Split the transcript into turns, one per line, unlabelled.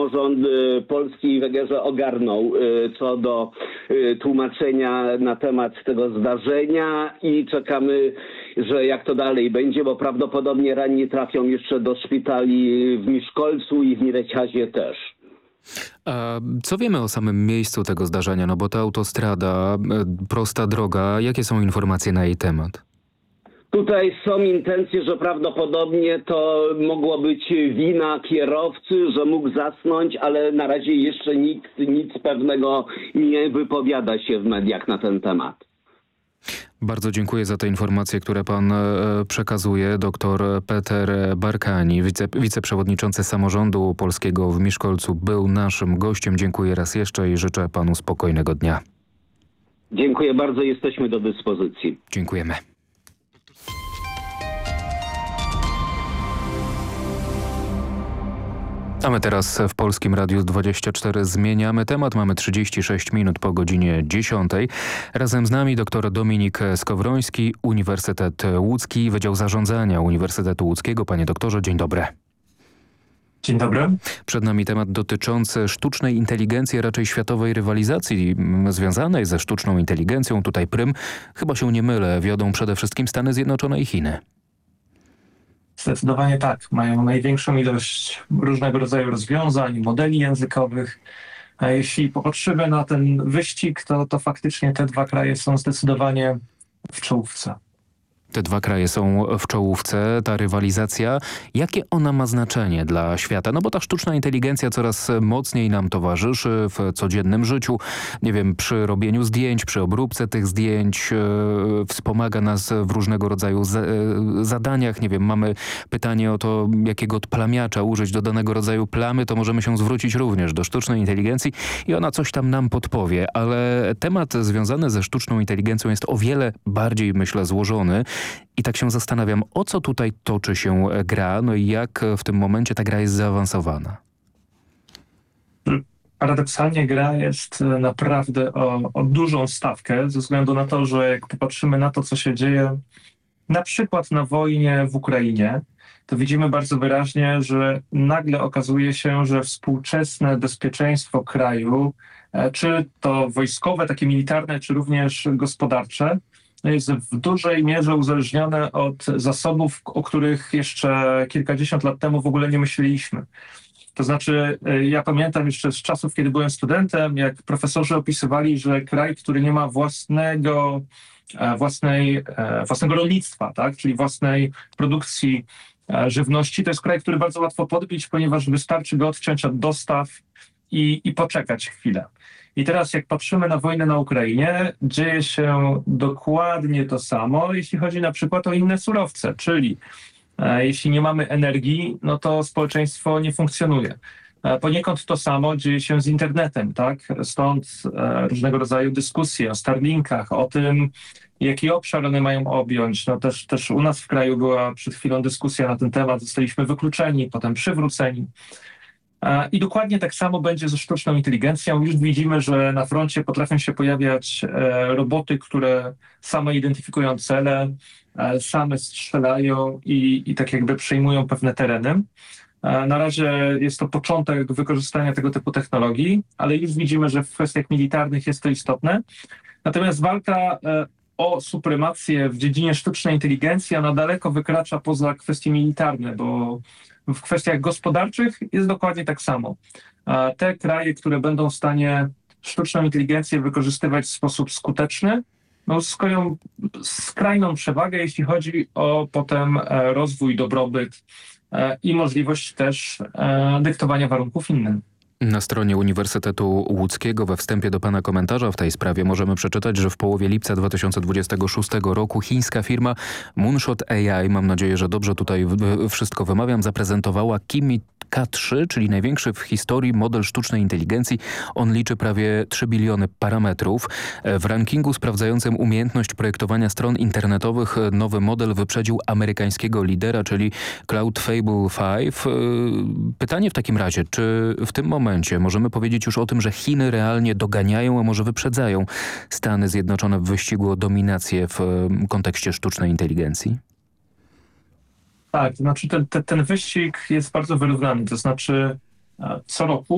samorząd polski w Egerze ogarnął co do tłumaczenia na temat tego zdarzenia i czekamy, że jak to dalej będzie, bo prawdopodobnie ranni trafią jeszcze do szpitali w Miszkolcu i w Mirechazie też.
A co wiemy o samym miejscu tego zdarzenia? No bo ta autostrada, prosta droga, jakie są informacje na jej temat?
Tutaj są intencje, że prawdopodobnie to mogło być wina kierowcy, że mógł zasnąć, ale na razie jeszcze nikt nic pewnego nie wypowiada się w mediach na ten temat.
Bardzo dziękuję za te informacje, które pan przekazuje. Doktor Peter Barkani, wiceprzewodniczący Samorządu Polskiego w Miszkolcu, był naszym gościem. Dziękuję raz jeszcze i życzę panu spokojnego dnia.
Dziękuję bardzo, jesteśmy do dyspozycji.
Dziękujemy. A my teraz w Polskim Radiu 24 zmieniamy temat. Mamy 36 minut po godzinie 10. Razem z nami dr Dominik Skowroński, Uniwersytet Łódzki, Wydział Zarządzania Uniwersytetu Łódzkiego. Panie doktorze, dzień dobry.
Dzień dobry.
Przed nami temat dotyczący sztucznej inteligencji, a raczej światowej rywalizacji związanej ze sztuczną inteligencją. Tutaj prym, chyba się nie mylę, wiodą przede wszystkim Stany Zjednoczone i Chiny.
Zdecydowanie tak. Mają największą ilość różnego rodzaju rozwiązań, modeli językowych. A jeśli popatrzymy na ten wyścig, to faktycznie te dwa kraje są zdecydowanie w czołówce.
Te dwa kraje są w czołówce, ta rywalizacja. Jakie ona ma znaczenie dla świata? No bo ta sztuczna inteligencja coraz mocniej nam towarzyszy w codziennym życiu. Nie wiem, przy robieniu zdjęć, przy obróbce tych zdjęć, wspomaga nas w różnego rodzaju zadaniach. Nie wiem, mamy pytanie o to, jakiego odplamiacza użyć do danego rodzaju plamy, to możemy się zwrócić również do sztucznej inteligencji i ona coś tam nam podpowie. Ale temat związany ze sztuczną inteligencją jest o wiele bardziej, myślę, złożony. I tak się zastanawiam, o co tutaj toczy się gra, no i jak w tym momencie ta gra jest zaawansowana.
Paradoksalnie gra jest naprawdę o dużą stawkę, ze względu na to, że jak popatrzymy na to, co się dzieje na przykład na wojnie w Ukrainie, to widzimy bardzo wyraźnie, że nagle okazuje się, że współczesne bezpieczeństwo kraju, czy to wojskowe, takie militarne, czy również gospodarcze, jest w dużej mierze uzależnione od zasobów, o których jeszcze kilkadziesiąt lat temu w ogóle nie myśleliśmy. To znaczy, ja pamiętam jeszcze z czasów, kiedy byłem studentem, jak profesorzy opisywali, że kraj, który nie ma własnego rolnictwa, tak, czyli własnej produkcji żywności, to jest kraj, który bardzo łatwo podbić, ponieważ wystarczy go odciąć od dostaw i poczekać chwilę. I teraz jak patrzymy na wojnę na Ukrainie, dzieje się dokładnie to samo, jeśli chodzi na przykład o inne surowce, czyli jeśli nie mamy energii, no to społeczeństwo nie funkcjonuje. Poniekąd to samo dzieje się z internetem, tak? Stąd różnego rodzaju dyskusje o Starlinkach, o tym, jaki obszar one mają objąć. No też u nas w kraju była przed chwilą dyskusja na ten temat, zostaliśmy wykluczeni, potem przywróceni. I dokładnie tak samo będzie ze sztuczną inteligencją. Już widzimy, że na froncie potrafią się pojawiać roboty, które same identyfikują cele, same strzelają i tak jakby przejmują pewne tereny. Na razie jest to początek wykorzystania tego typu technologii, ale już widzimy, że w kwestiach militarnych jest to istotne. Natomiast walka o supremację w dziedzinie sztucznej inteligencji, ona daleko wykracza poza kwestie militarne, bo w kwestiach gospodarczych jest dokładnie tak samo. Te kraje, które będą w stanie sztuczną inteligencję wykorzystywać w sposób skuteczny, no uzyskają skrajną przewagę, jeśli chodzi o potem rozwój, dobrobyt i możliwość też dyktowania warunków innym.
Na stronie Uniwersytetu Łódzkiego we wstępie do pana komentarza w tej sprawie możemy przeczytać, że w połowie lipca 2026 roku chińska firma Moonshot AI, mam nadzieję, że dobrze tutaj wszystko wymawiam, zaprezentowała Kimi K3, czyli największy w historii model sztucznej inteligencji. On liczy prawie 3 biliony parametrów. W rankingu sprawdzającym umiejętność projektowania stron internetowych nowy model wyprzedził amerykańskiego lidera, czyli Cloudfable 5. Pytanie w takim razie, czy w tym momencie możemy powiedzieć już o tym, że Chiny realnie doganiają, a może wyprzedzają Stany Zjednoczone w wyścigu o dominację w kontekście sztucznej inteligencji?
Tak, to znaczy ten wyścig jest bardzo wyrównany, to znaczy co roku